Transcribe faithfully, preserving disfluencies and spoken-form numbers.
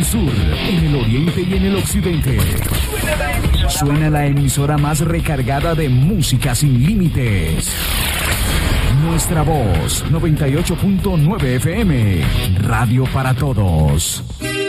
sur, en el oriente y en el occidente. Suena la emisora más recargada de música sin límites. Nuestra voz, noventa y ocho punto nueve F M, radio para todos.